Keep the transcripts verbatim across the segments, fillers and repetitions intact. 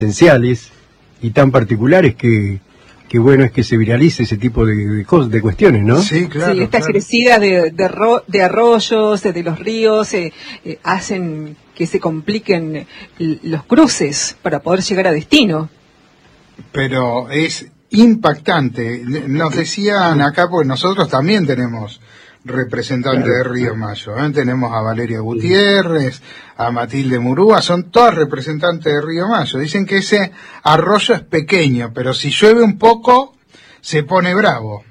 esenciales y tan particulares que, que bueno es que se viralice ese tipo de, de, cosas, de cuestiones, ¿no? Sí, claro. Sí, estas claro. crecidas de, de, ro, de arroyos, de, de los ríos, eh, eh, hacen que se compliquen los cruces para poder llegar a destino. Pero es impactante. Nos decían acá, porque nosotros también tenemos representantes de Río Mayo, ¿eh? Tenemos a Valeria Gutiérrez, a Matilde Murúa, son todas representantes de Río Mayo. Dicen que ese arroyo es pequeño, pero si llueve un poco, se pone bravo.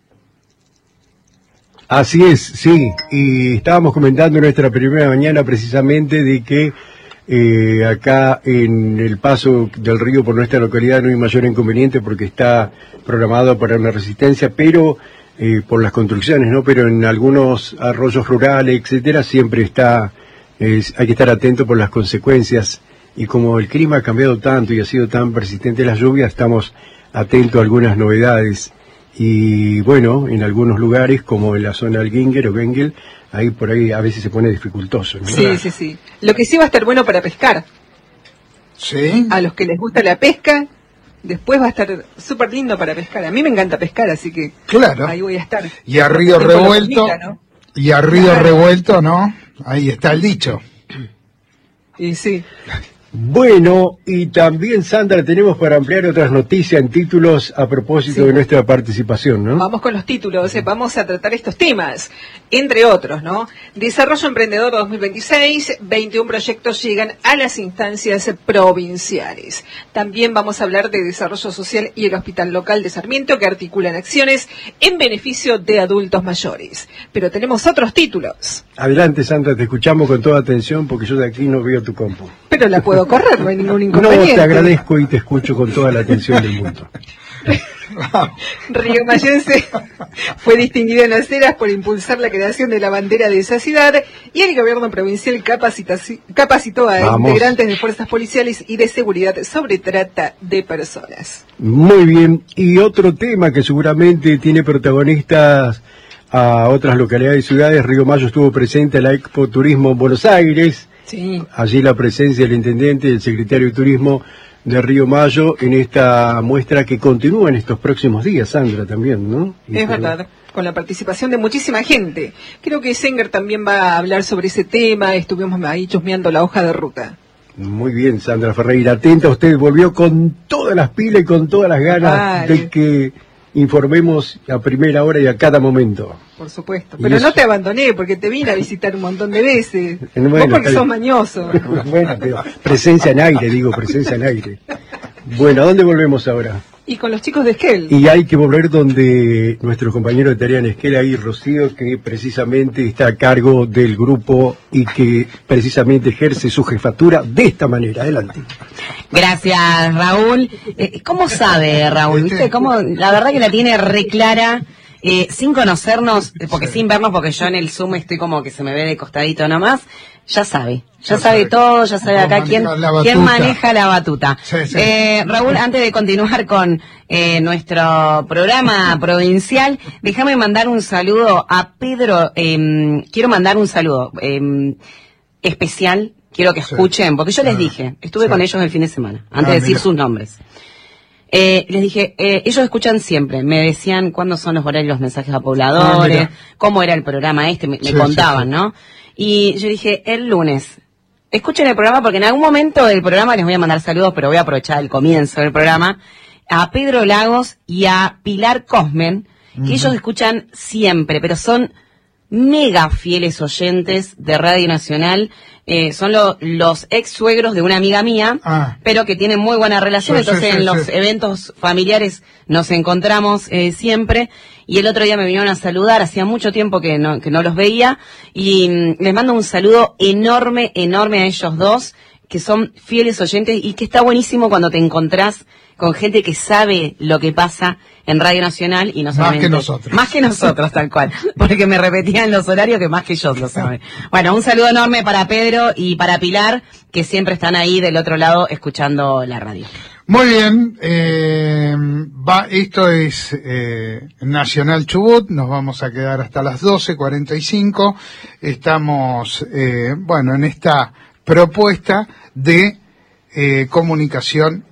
Así es, sí, y estábamos comentando en nuestra primera mañana precisamente de que eh, acá en el paso del río por nuestra localidad no hay mayor inconveniente porque está programado para una resistencia, pero eh, por las construcciones, ¿no? Pero en algunos arroyos rurales, etcétera, siempre está, eh, hay que estar atento por las consecuencias, y como el clima ha cambiado tanto y ha sido tan persistente las lluvias, estamos atentos a algunas novedades. Y bueno, en algunos lugares, como en la zona del Ginger o Bengel, ahí por ahí a veces se pone dificultoso, ¿no? Sí, sí, sí. Lo que sí va a estar bueno para pescar. Sí. A los que les gusta la pesca, después va a estar súper lindo para pescar. A mí me encanta pescar, así que claro. Ahí voy a estar. Y a río revuelto, comida, ¿no? Y a río claro. revuelto, ¿no? Ahí está el dicho. Y sí. Bueno, y también, Sandra, tenemos para ampliar otras noticias en títulos a propósito sí. de nuestra participación, ¿no? Vamos con los títulos, eh, vamos a tratar estos temas, entre otros, ¿no? Desarrollo Emprendedor dos mil veintiséis, veintiún proyectos llegan a las instancias provinciales. También vamos a hablar de Desarrollo Social y el Hospital Local de Sarmiento, que articulan acciones en beneficio de adultos mayores. Pero tenemos otros títulos. Adelante, Sandra, te escuchamos con toda atención porque yo de aquí no veo tu compu. Pero la puedo correr, no hay ningún inconveniente. No, te agradezco y te escucho con toda la atención del mundo. Río Mayense fue distinguido en las Heras por impulsar la creación de la bandera de esa ciudad, y el gobierno provincial capacitó a Vamos. integrantes de fuerzas policiales y de seguridad sobre trata de personas. Muy bien, y otro tema que seguramente tiene protagonistas a otras localidades y ciudades. Río Mayo estuvo presente en la Expo Turismo en Buenos Aires. Sí. Allí la presencia del intendente y del secretario de Turismo de Río Mayo en esta muestra que continúa en estos próximos días, Sandra, también, ¿no? Y es verdad, con la participación de muchísima gente. Creo que Senger también va a hablar sobre ese tema, estuvimos ahí chusmeando la hoja de ruta. Muy bien, Sandra Ferreira, atenta, usted volvió con todas las pilas y con todas las ganas vale. de que informemos a primera hora y a cada momento. Por supuesto, pero eso... no te abandoné porque te vine a visitar un montón de veces. Bueno, vos porque sos mañoso. Bueno, pero presencia en aire, digo, presencia en aire. Bueno, ¿a dónde volvemos ahora? Y con los chicos de Esquel. Y hay que volver donde nuestro compañero de tarea en Esquel, ahí Rocío, que precisamente está a cargo del grupo y que precisamente ejerce su jefatura de esta manera. Adelante. Gracias, Raúl. Eh, ¿Cómo sabe, Raúl? ¿Viste? ¿Cómo? La verdad que la tiene re clara, eh, sin conocernos, porque sin vernos, porque yo en el Zoom estoy como que se me ve de costadito nomás. Ya sabe, ya, ya sabe, sabe todo, ya sabe acá quién, quién maneja la batuta. Sí, sí. Eh, Raúl, antes de continuar con eh, nuestro programa provincial, déjame mandar un saludo a Pedro, eh, quiero mandar un saludo eh, especial, quiero que escuchen, sí. porque yo les dije, estuve sí. con ellos el fin de semana, antes ah, de decir mira. sus nombres. Eh, les dije, eh, ellos escuchan siempre, me decían cuándo son los horarios, los mensajes a pobladores, ah, cómo era el programa este, me, me sí, contaban, sí, sí. ¿no? Y yo dije, el lunes, escuchen el programa porque en algún momento del programa les voy a mandar saludos, pero voy a aprovechar el comienzo del programa, a Pedro Lagos y a Pilar Cosmen, que uh-huh. ellos escuchan siempre, pero son mega fieles oyentes de Radio Nacional. Eh, son lo, los ex suegros de una amiga mía, ah. pero que tienen muy buena relación, sí, entonces sí, sí, en los sí. eventos familiares nos encontramos eh, siempre, y el otro día me vinieron a saludar, hacía mucho tiempo que no, que no los veía, y mm, les mando un saludo enorme, enorme a ellos dos, que son fieles oyentes, y que está buenísimo cuando te encontrás con gente que sabe lo que pasa en Radio Nacional y no solamente... Más que nosotros. Más que nosotros, tal cual. Porque me repetían los horarios que más que ellos lo saben. Bueno, un saludo enorme para Pedro y para Pilar, que siempre están ahí del otro lado escuchando la radio. Muy bien. Eh, va, esto es eh, Nacional Chubut. Nos vamos a quedar hasta las doce cuarenta y cinco. Estamos, eh, bueno, en esta propuesta de... eh, comunicación